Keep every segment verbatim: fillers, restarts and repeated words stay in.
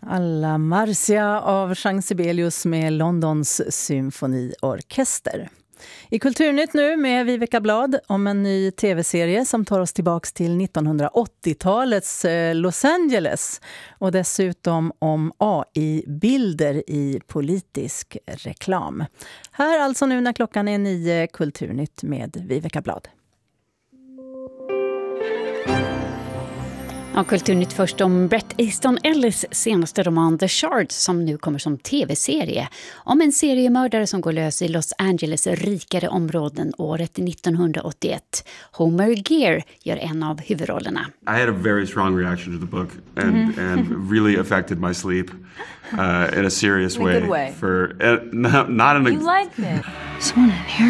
Alla Marcia av Jean Sibelius med Londons symfoniorkester. I Kulturnytt nu med Viveka Blad om en ny tv-serie som tar oss tillbaks till nittonhundraåttiotalets Los Angeles och dessutom om A I-bilder i politisk reklam. Här alltså nu när klockan är nio, Kulturnytt med Viveka Blad. Ja, Kulturnytt först om Bret Easton Ellis senaste roman The Shard som nu kommer som tv-serie. Om en seriemördare som går lös i Los Angeles rikare områden året nittonhundraåttioett. Homer Gear gör en av huvudrollerna. I had a very strong reaction to the book and, mm-hmm. and really affected my sleep uh, in a serious in way. A good way. For, uh, not, not in a... You like it. Someone in here?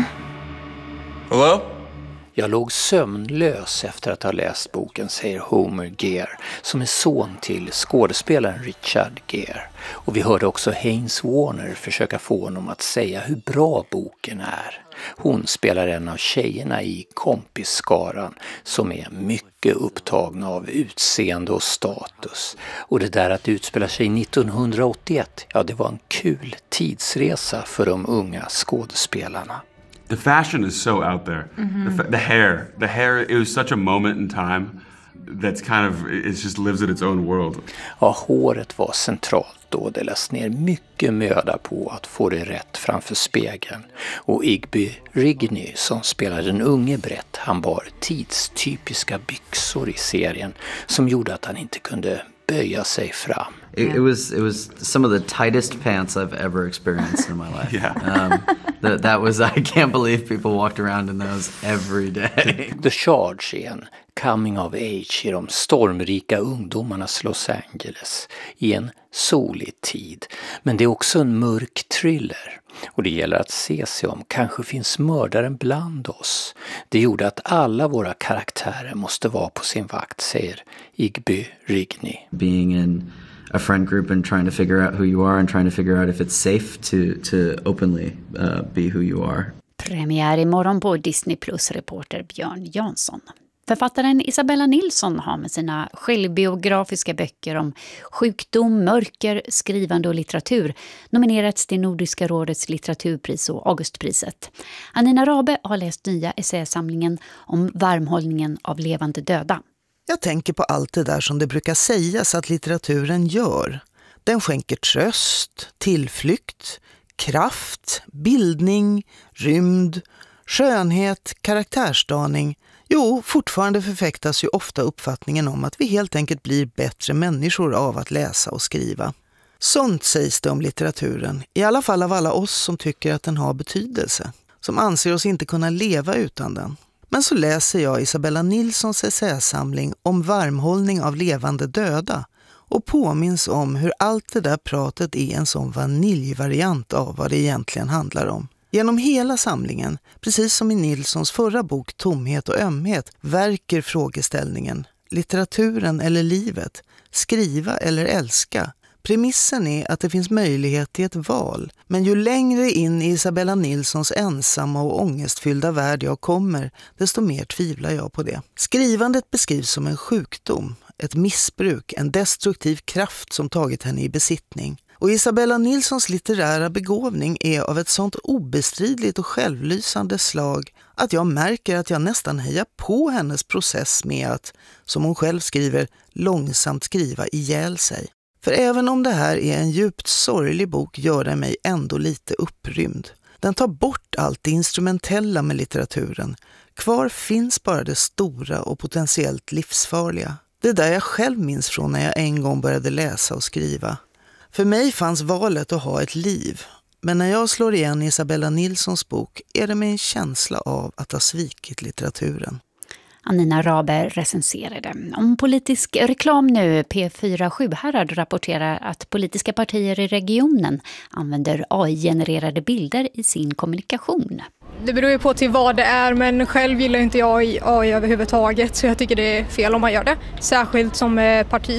Hello? Jag låg sömnlös efter att ha läst boken, säger Homer Gear, som är son till skådespelaren Richard Gere. Och vi hörde också Haynes Warner försöka få honom att säga hur bra boken är. Hon spelar en av tjejerna i kompisskaran som är mycket upptagna av utseende och status. Och det där att utspela sig nittonhundraåttioett, ja det var en kul tidsresa för de unga skådespelarna. The fashion is so out there. Mm-hmm. The, fa- the hair, the hair. It was such a moment in time that's kind of it just lives in its own world. Ja, håret var centralt då. Det lades ner mycket möda på att få det rätt framför spegeln. Och Igby Rigney som spelar den unge Brett, han bar tidstypiska byxor i serien som gjorde att han inte kunde böja sig fram. It, it was it was some of the tightest pants I've ever experienced in my life. Yeah. Um, that, that was, I can't believe people walked around in those every day. The Charge är en coming of age i de stormrika ungdomarnas Los Angeles i en solig tid. Men det är också en mörk thriller. Och det gäller att se sig om. Kanske finns mördaren bland oss. Det gjorde att alla våra karaktärer måste vara på sin vakt, säger Igby Rigney. Being in a friend group and trying to figure out who you are and trying to figure out if it's safe to, to openly uh, be who you are. Premiär imorgon på Disney Plus, reporter Björn Jansson. Författaren Isabella Nilsson har med sina självbiografiska böcker om sjukdom, mörker, skrivande och litteratur nominerats till Nordiska rådets litteraturpris och Augustpriset. Anina Rabe har läst nya essäsamlingen om varmhållningen av levande döda. Jag tänker på allt det där som det brukar sägas att litteraturen gör. Den skänker tröst, tillflykt, kraft, bildning, rymd, skönhet, karaktärsdaning. Jo, fortfarande förfäktas ju ofta uppfattningen om att vi helt enkelt blir bättre människor av att läsa och skriva. Sånt sägs det om litteraturen, i alla fall av alla oss som tycker att den har betydelse, som anser oss inte kunna leva utan den. Men så läser jag Isabella Nilssons essäsamling om varmhållning av levande döda och påminns om hur allt det där pratet är en sån vaniljvariant av vad det egentligen handlar om. Genom hela samlingen, precis som i Nilssons förra bok Tomhet och ömhet, verkar frågeställningen litteraturen eller livet, skriva eller älska. Premissen är att det finns möjlighet till ett val, men ju längre in i Isabella Nilssons ensamma och ångestfyllda värld jag kommer, desto mer tvivlar jag på det. Skrivandet beskrivs som en sjukdom, ett missbruk, en destruktiv kraft som tagit henne i besittning. Och Isabella Nilssons litterära begåvning är av ett sånt obestridligt och självlysande slag att jag märker att jag nästan hejar på hennes process med att, som hon själv skriver, långsamt skriva ihjäl sig. För även om det här är en djupt sorglig bok gör den mig ändå lite upprymd. Den tar bort allt det instrumentella med litteraturen. Kvar finns bara det stora och potentiellt livsfarliga. Det är där jag själv minns från när jag en gång började läsa och skriva. För mig fanns valet att ha ett liv. Men när jag slår igen Isabella Nilssons bok är det med en känsla av att ha svikit litteraturen. Anina Rabe recenserade. Om politisk reklam nu, P fyra Sjuhärad rapporterar att politiska partier i regionen använder A I-genererade bilder i sin kommunikation. Det beror ju på till vad det är, men själv gillar inte jag A I överhuvudtaget, så jag tycker det är fel om man gör det. Särskilt som parti.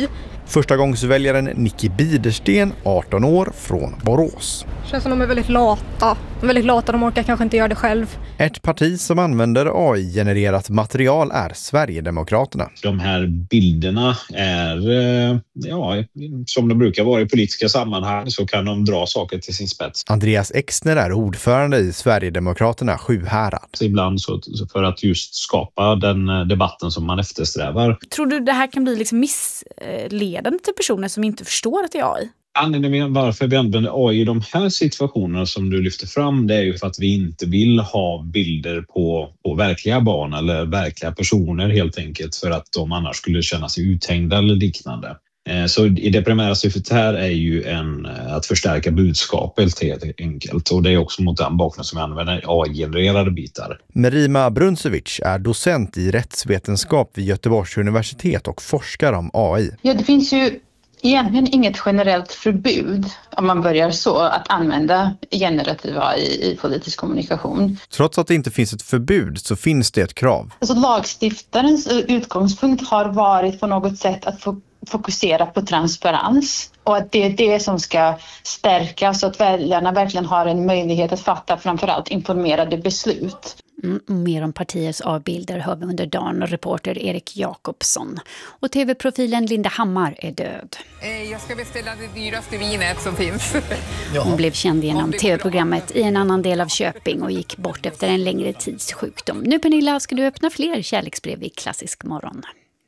Förstagångsväljaren Nicky Bidersten, arton år, från Borås. Känns som de är väldigt lata. De är väldigt lata, de orkar kanske inte göra det själv. Ett parti som använder A I-genererat material är Sverigedemokraterna. De här bilderna är, ja, som de brukar vara i politiska sammanhang, så kan de dra saker till sin spets. Andreas Exner är ordförande i Sverigedemokraterna Sjuhärad. Så ibland så för att just skapa den debatten som man eftersträvar. Tror du det här kan bli liksom missledande till personer som inte förstår att det är A I? Anledningen varför vi använder A I i de här situationerna som du lyfter fram, det är ju för att vi inte vill ha bilder på, på verkliga barn eller verkliga personer helt enkelt, för att de annars skulle känna sig uthängda eller liknande. Så i det primära syftet här är ju en, att förstärka budskapet helt enkelt, och det är också mot den bakgrunden som vi använder A I-genererade bitar. Merima Bruncevic är docent i rättsvetenskap vid Göteborgs universitet och forskar om A I. Ja, det finns ju egentligen inget generellt förbud, om man börjar så, att använda generativ A I i politisk kommunikation. Trots att det inte finns ett förbud så finns det ett krav. Alltså, lagstiftarens utgångspunkt har varit på något sätt att få fokusera på transparens, och att det är det som ska stärkas så att väljarna verkligen har en möjlighet att fatta framförallt informerade beslut. Mm, mer om partiets avbilder hör vi under dagen och reporter Erik Jakobsson. Och tv-profilen Linda Hammar är död. Jag ska beställa det dyraste vinet som finns. Hon blev känd genom tv-programmet i en annan del av Köping och gick bort efter en längre tids sjukdom. Nu Pernilla, ska du öppna fler kärleksbrev i Klassisk morgon?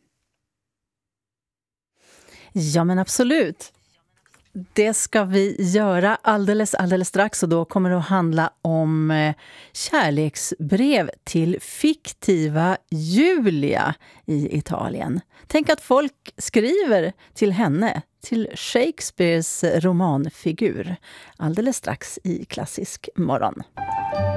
Ja, men absolut. Det ska vi göra alldeles, alldeles strax, och då kommer det att handla om eh, kärleksbrev till fiktiva Julia i Italien. Tänk att folk skriver till henne, till Shakespeares romanfigur. Alldeles strax i Klassisk morgon.